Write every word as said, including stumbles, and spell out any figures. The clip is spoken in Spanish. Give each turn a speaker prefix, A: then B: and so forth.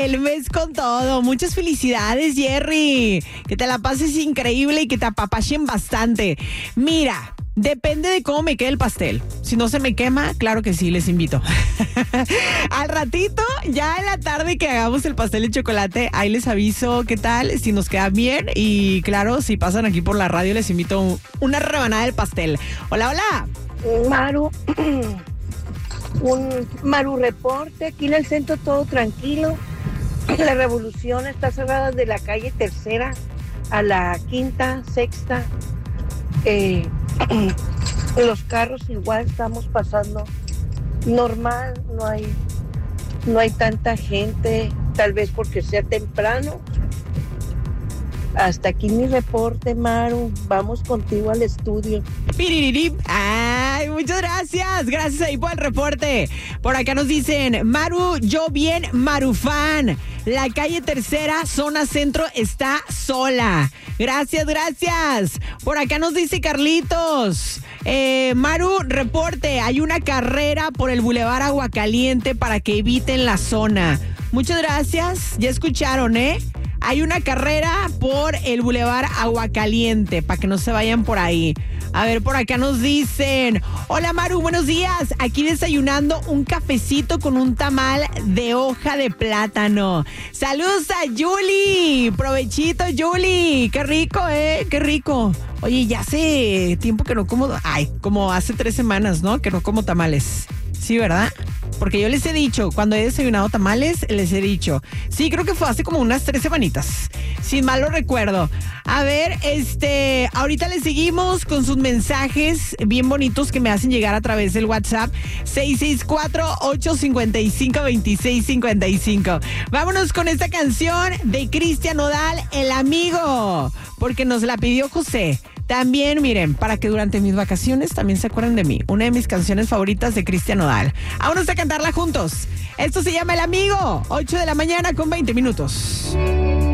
A: El mes con todo. Muchas felicidades, Jerry. Que te la pases increíble y que te apapachen bastante. Mira, depende de cómo me quede el pastel. Si no se me quema, claro que sí, les invito. Al ratito, ya en la tarde que hagamos el pastel de chocolate, ahí les aviso qué tal, si nos queda bien. Y claro, si pasan aquí por la radio, les invito una rebanada del pastel. Hola, hola.
B: Maru, un Maru reporte, aquí en el centro todo tranquilo. La Revolución está cerrada de la calle Tercera a la Quinta, Sexta. Eh, los carros igual estamos pasando normal, no hay, no hay tanta gente, tal vez porque sea temprano. Hasta aquí mi reporte, Maru. Vamos contigo al estudio.
A: Piririri. Ay, muchas gracias. Gracias ahí por el reporte. Por acá nos dicen, Maru, yo bien, Marufan. La calle Tercera, zona centro, está sola. Gracias, gracias. Por acá nos dice Carlitos. Eh, Maru, reporte. Hay una carrera por el Boulevard Aguacaliente para que eviten la zona. Muchas gracias. Ya escucharon, ¿eh? Hay una carrera por el Boulevard Aguacaliente, para que no se vayan por ahí. A ver, por acá nos dicen, hola Maru, buenos días. Aquí desayunando un cafecito con un tamal de hoja de plátano. Saludos a Julie. Provechito, Julie. Qué rico, ¿eh? Qué rico. Oye, ya hace tiempo que no como, ay, como hace tres semanas, ¿no? Que no como tamales. Sí, ¿verdad? Porque yo les he dicho, cuando he desayunado tamales, les he dicho. Sí, creo que fue hace como unas tres semanitas. Si mal lo recuerdo. A ver, este, ahorita les seguimos con sus mensajes bien bonitos que me hacen llegar a través del WhatsApp seis seis cuatro, ocho cinco cinco, dos seis cinco cinco. Vámonos con esta canción de Cristian Nodal, El Amigo, porque nos la pidió José. También, miren, para que durante mis vacaciones también se acuerden de mí. Una de mis canciones favoritas de Cristian Nodal. Vámonos a cantarla juntos. Esto se llama El Amigo. ocho de la mañana con veinte minutos.